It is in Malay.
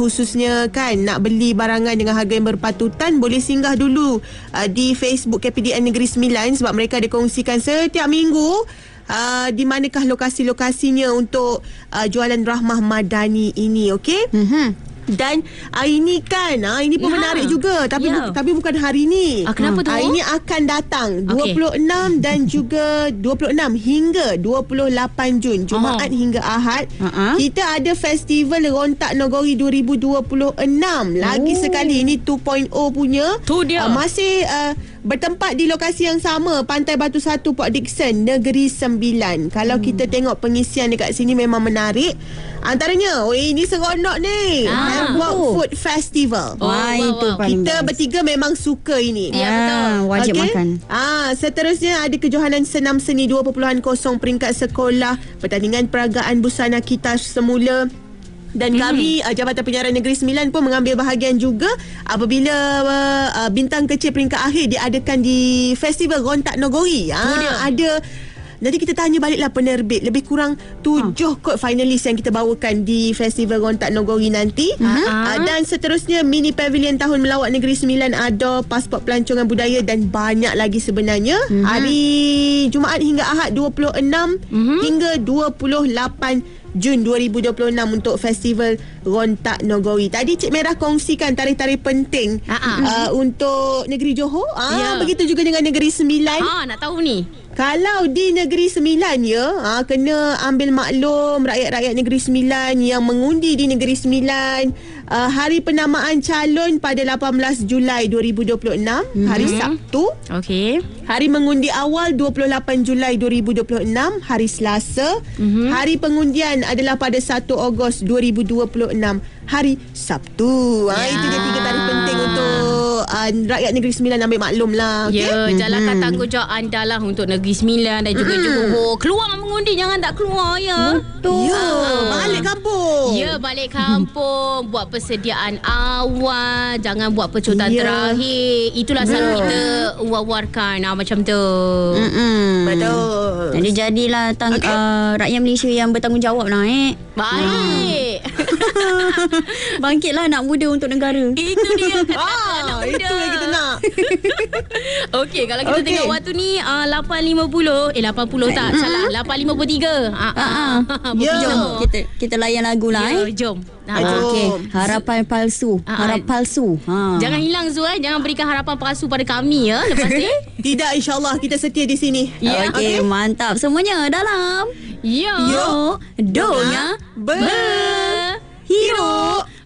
khususnya kan nak beli barangan dengan harga yang berpatutan, boleh singgah dulu di Facebook KPDN Negeri Sembilan sebab mereka ada kongsikan setiap minggu di manakah lokasi-lokasinya untuk jualan Rahmah Madani ini, okey? Dan ini kan ini pun menarik juga, tapi bukan hari ni. Kenapa tu? Ini akan datang 26 dan juga 26 hingga 28 Jun, Jumaat hingga Ahad. Kita ada Festival Rontak Nogori 2026 lagi sekali. Ini 2.0 punya. Tu dia. Masih bertempat di lokasi yang sama, Pantai Batu 1, Port Dickson, Negeri Sembilan. Kalau kita tengok pengisian dekat sini memang menarik. Antaranya, ini seronok ni, Hemwork Food Festival. Itu paling kita bertiga memang suka ini. Ya, betul. Wajib makan. Seterusnya ada kejohanan senam seni 2.0 peringkat sekolah, pertandingan peragaan busana kita semula. Dan kami Jabatan Penyiaran Negeri Sembilan pun mengambil bahagian juga apabila bintang kecil peringkat akhir diadakan di Festival Rontak Nogori. Ada. Nanti kita tanya baliklah penerbit. Lebih kurang 7 kod finalis yang kita bawakan di Festival Rontak Nogori nanti. Dan seterusnya Mini Pavilion Tahun Melawat Negeri Sembilan ada, pasport pelancongan budaya dan banyak lagi sebenarnya. Hari Jumaat hingga Ahad 26 hingga 28 Jun 2026 untuk Festival Rontak Nogori. Tadi Cik Merah kongsikan tarikh-tarikh penting untuk Negeri Johor. Begitu juga dengan Negeri Sembilan. Nak tahu ni. Kalau di Negeri Sembilan kena ambil maklum rakyat-rakyat Negeri Sembilan yang mengundi di Negeri Sembilan. Hari penamaan calon pada 18 Julai 2026, hari Sabtu. Okey. Hari mengundi awal 28 Julai 2026, hari Selasa. Hari pengundian adalah pada 1 Ogos 2026, hari Sabtu. Itu dia 3 tarikh penting untuk rakyat Negeri Sembilan ambil maklum lah. Okay? Jalankan tanggungjawab anda lah untuk Negeri Sembilan dan juga Johor. Keluar mengundi, jangan tak keluar Betul. Balik kampung. Balik kampung. Buat persediaan awal, jangan buat pecutan terakhir. Itulah selalu kita war-warkan macam tu. Betul. Jadi jadilah rakyat Malaysia yang bertanggungjawab lah. Baik. Bangkitlah anak muda untuk negara. Itu dia kata anak muda. Itu yang kita nak. Okey, kalau kita tengok waktu ni 8.50 80 tak salah, 8.53. Jom kita layan lagu lah. Jom. Okey, harapan palsu. Harap palsu. Jangan hilang Zul, jangan berikan harapan palsu pada kami lepas ni. Tidak, insyaAllah kita setia di sini. Okey, mantap semuanya dalam Yo Donya Berhero.